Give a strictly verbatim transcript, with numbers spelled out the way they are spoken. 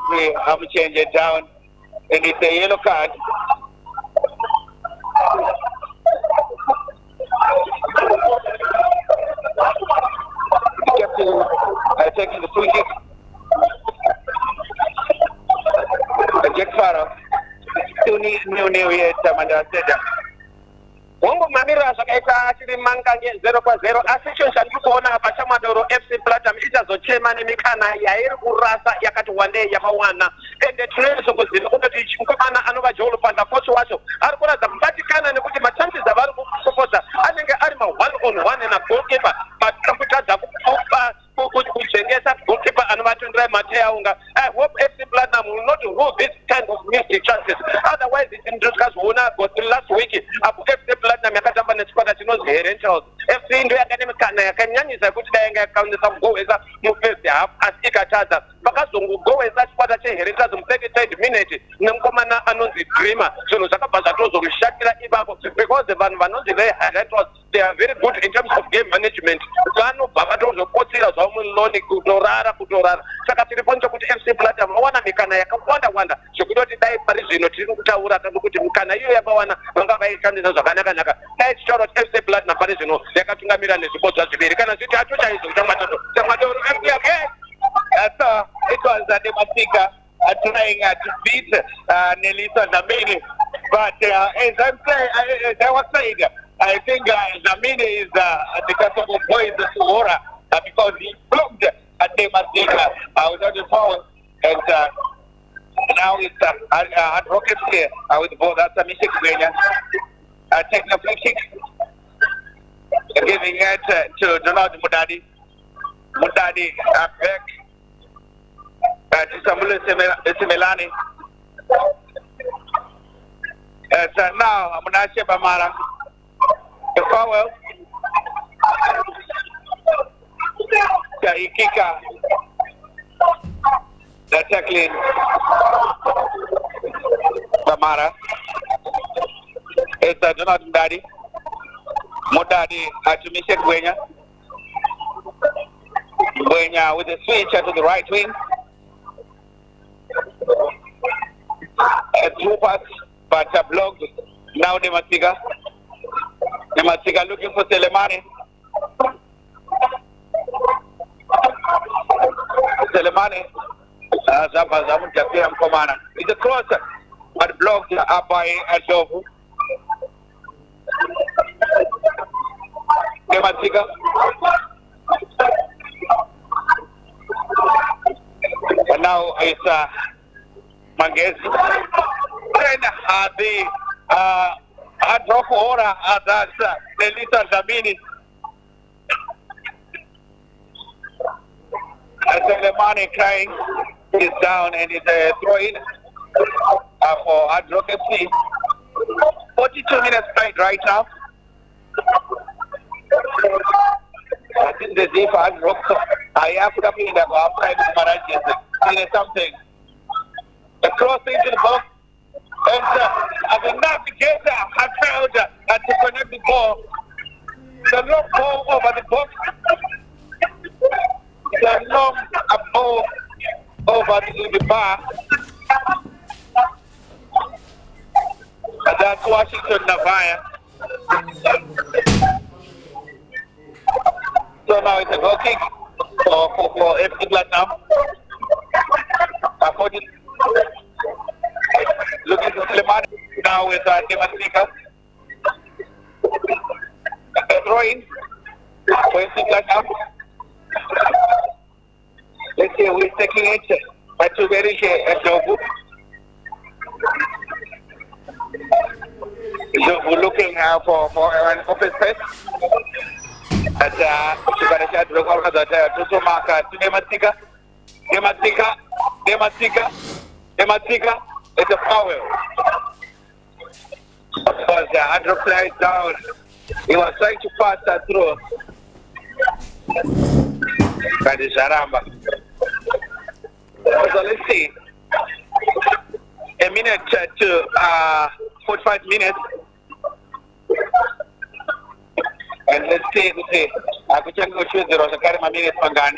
referee I'm change it down, and it's a yellow card. The captain uh, taking the free kick. Uh, Jack Farrow. Still need new new here at Mandela Stadium. Mungu mamira zvakaita chiri mangange zero kwa zero asi chinhu chandiri kuona apa chamadoro F C Platinum ichazochema nemikana yairi kurasa yakati wandei yakawana ende tinozokuziva kuti mukomana anova Joel Panda kochi wacho ari kuratidza kubatikana nekuti machances avari kukokoza anenge ari ma one on one na goalkeeper kutadza kujengesa goalkeeper anovatondera Mateaunga. I hope F C Platinum will not rule this kind of missed chances, otherwise it's ndikazoona last week apo F C Platinum yakatamba nechikwata chinonzi Herentals. F C ndo yakane mikana yakanyanyisa kuti dai yanga yakawinisa kugowesa mufirst half asi ikatadza pakazongogowesa chikwata cheHerentals mu-thirty-third minute nemukomana anonzi Dreamer. Zvinhu zvakabva zvatozomushatira ipapo because vanhu vanonzi veHerentals they are very good in terms of game management. Vanobva vatozokotsira zvavo muloni kutorara kutorara. Saka tiripo nchokuti F C Platinum vawana mikana yakawanda wanda zvekutoti dai pari zvino tiri kutaura kuti mikana iyo yakawana vanga vaishandisa zvakanaka naka. Dai tichitaura kuti F C Platinum pari zvino yakatungamira nezvibodzwa zviviri kana zvitatu chaizvo chamatoto chamatoto F C again. That's uh, it was uh, Demasika uh, trying uh, to beat uh, Nelisa Dlamini, but uh, as I'm saying, uh, as I was saying, I think uh, Dlamini is uh, the Kasongo boy is Suhora uh, because he blocked uh, Demasika uh, without the foul, and uh, now it's uh, uh, uh, Rockets here uh, with the ball. That's a mistake. Uh, taking a free kick, giving it uh, to Donald Mudadi. Mudadi uh, back uh, to Samuel Simelani. Uh, so now Munashe Bamara. The foul. Ikika. The tackling. Bamara. It's uh, Donald Mudadi. Mudadi uh, to Michel Gwenya. Gwenya with a switch to the right wing. A through pass, but a blocked. Now Demasika. Demasika looking for Selemani. Selemani. Zapa Zamu Japiam Komana. It's a cross, but blocked up by Ajovu. Demasika. And now it's uh, Mangesi. Then uh, the uh, Adroko Ora, uh, that's uh, Nelisa Dlamini. Uh, Selemani crying is down and it's a uh, throw in uh, for Adroko F C. forty-two minutes played right now. I think the Z for Adroko. I have to be in the outside of Marajas. It is something. The cross into the box. And uh, the navigator has failed uh, to connect the ball. The long ball over the box. The long uh, ball over the, the bar. And that's Washington Navaya. So now it's a goal kick for, for, for F C Platinum. Uh, looking to Suleiman now with uh, Demasika. A throw in for F C Platinum. Let's see who is taking it. Uh, to Berisha and Jobu. Jobu looking uh, for, for an open space. At Subarisha Drogoka to Maka to Demasika. Demasika. Demasika. Demasika. It's a foul. Because the Andrew plays down. He was trying to pass that through. By the Jaramba. So let's see. A minute to uh, forty-five minutes. And let's see, let's see. I could check the shoes. There was a carry my minutes Mangani.